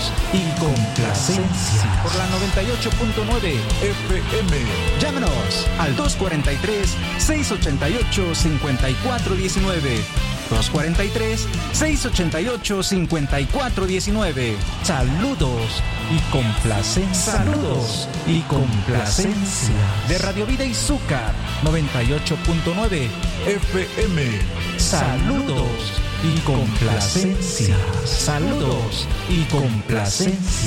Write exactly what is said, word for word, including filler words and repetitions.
y complacencia. Por la noventa y ocho punto nueve F M. Llámanos al dos cuarenta y tres, seiscientos ochenta y ocho, cincuenta y cuatro diecinueve. dos cuarenta y tres, seiscientos ochenta y ocho, cincuenta y cuatro diecinueve. Saludos y complacencia. Saludos y complacencia. De Radio Vida y Zúcar noventa y ocho punto nueve F M. Saludos y complacencia. Saludos y complacencia.